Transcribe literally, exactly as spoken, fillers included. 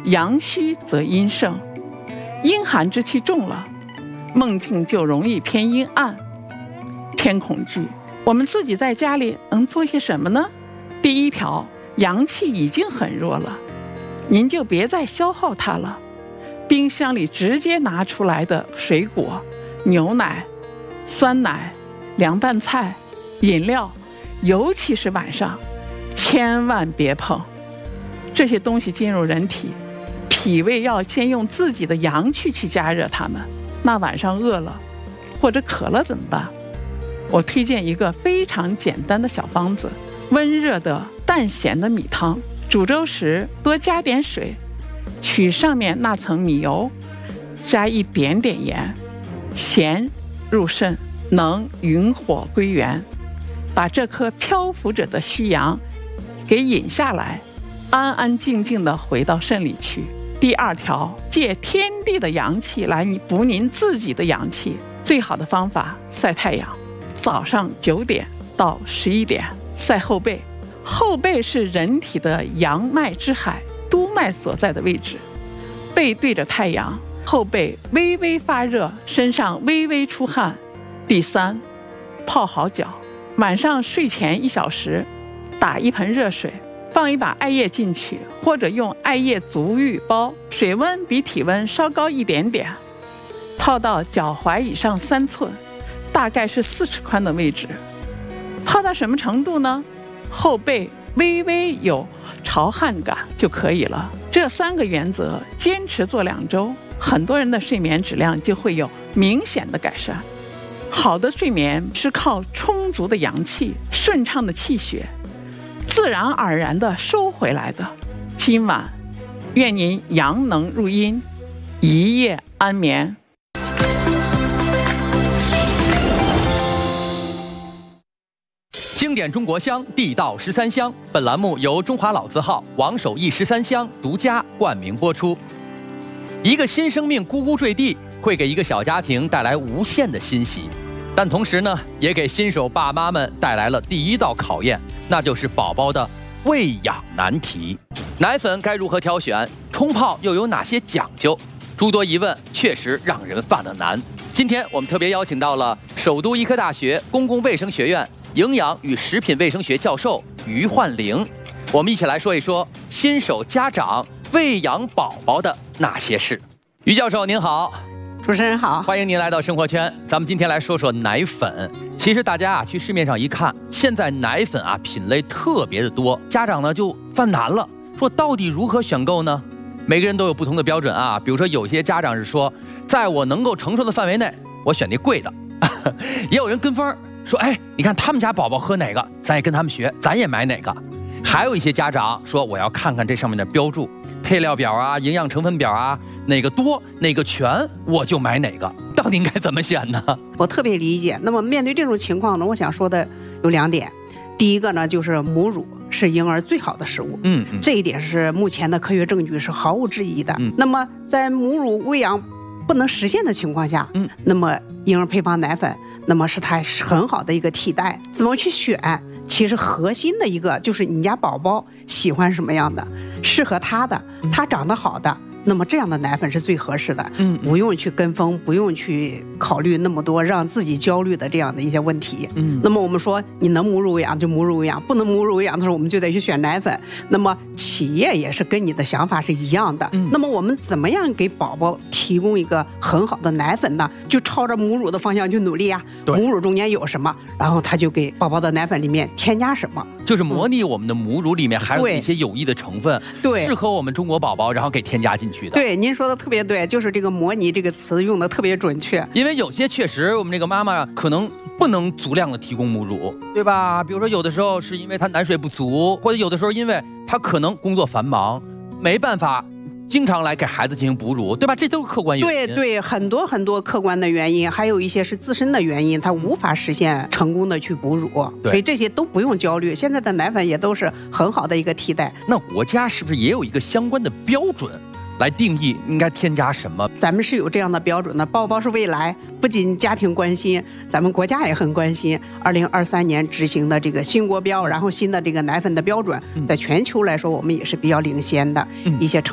阳虚则阴盛，阴寒之气重了，梦境就容易偏阴暗、偏恐惧。我们自己在家里能做些什么呢？第一条，阳气已经很弱了，您就别再消耗它了。冰箱里直接拿出来的水果、牛奶、酸奶、凉拌菜、饮料，尤其是晚上，千万别碰。这些东西进入人体，脾胃要先用自己的阳气去加热它们。那晚上饿了或者渴了怎么办？我推荐一个非常简单的小方子，温热的淡咸的米汤，煮粥时多加点水，取上面那层米油，加一点点盐，咸入肾，能云火归元，把这颗漂浮着的虚阳给引下来，安安静静地回到肾里去。第二条，借天地的阳气来补您自己的阳气，最好的方法晒太阳。早上九点到十一点晒后背，后背是人体的阳脉之海，督脉所在的位置，背对着太阳，后背微微发热，身上微微出汗。第三，泡好脚，晚上睡前一小时打一盆热水，放一把艾叶进去，或者用艾叶足浴包，水温比体温稍高一点点，泡到脚踝以上三寸，大概是四尺宽的位置。泡到什么程度呢？后背微微有潮汗感就可以了。这三个原则坚持做两周，很多人的睡眠质量就会有明显的改善。好的睡眠是靠充足的阳气、顺畅的气血，自然而然地收回来的。今晚愿您阳能入阴，一夜安眠。 经典中国香，地道十三香。本栏目由中华老字号王守义十三香独家冠名播出。一个新生命咕咕坠地，会给一个小家庭带来无限的欣喜，但同时呢，也给新手爸妈们带来了第一道考验，那就是宝宝的喂养难题。奶粉该如何挑选？冲泡又有哪些讲究？诸多疑问确实让人犯了难。今天我们特别邀请到了首都医科大学公共卫生学院营养与食品卫生学教授于焕玲，我们一起来说一说新手家长喂养宝宝的那些事。于教授您好。 主持人好， 欢迎您来到生活圈。咱们今天来说说奶粉。其实大家啊去市面上一看，现在奶粉啊品类特别的多，家长呢就犯难了，说到底如何选购呢？每个人都有不同的标准啊。比如说有些家长是说，在我能够承受的范围内，我选那贵的。也有人跟风说，哎，你看他们家宝宝喝哪个，咱也跟他们学，咱也买哪个。还有一些家长说，我要看看这上面的标注、配料表啊、营养成分表啊，哪个多哪个全，我就买哪个。到底应该怎么选呢？ 我特别理解。那么面对这种情况呢，我想说的有两点。第一个呢，就是母乳是婴儿最好的食物， 嗯嗯， 这一点是目前的科学证据是毫无质疑的。 嗯， 那么在母乳喂养不能实现的情况下，嗯，那么婴儿配方奶粉，那么是它很好的一个替代。怎么去选？其实核心的一个就是你家宝宝喜欢什么样的，适合他的，他长得好的，那么这样的奶粉是最合适的。嗯，不用去跟风，不用去考虑那么多让自己焦虑的这样的一些问题。嗯，那么我们说你能母乳喂养就母乳喂养，不能母乳喂养的时候我们就得去选奶粉。那么企业也是跟你的想法是一样的。嗯，那么我们怎么样给宝宝提供一个很好的奶粉呢？就朝着母乳的方向去努力啊。母乳中间有什么，然后他就给宝宝的奶粉里面添加什么， 就是模拟我们的母乳里面还有一些有益的成分， 对， 适合我们中国宝宝，然后给添加进去的。 对，您说的特别对，就是这个模拟这个词用的特别准确。 因为有些确实我们这个妈妈可能不能足量的提供母乳，对吧？比如说有的时候是因为她奶水不足，或者有的时候因为她可能工作繁忙，没办法经常来给孩子进行哺乳，对吧？这都是客观原因。 对对，很多很多客观的原因，还有一些是自身的原因，他无法实现成功的去哺乳，所以这些都不用焦虑。现在的奶粉也都是很好的一个替代。 那国家是不是也有一个相关的标准来定义应该添加什么？ 咱们是有这样的标准的。宝宝是未来，不仅家庭关心，咱们国家也很关心。二零二三年执行的这个新国标，然后新的这个奶粉的标准，在全球来说我们也是比较领先的一些成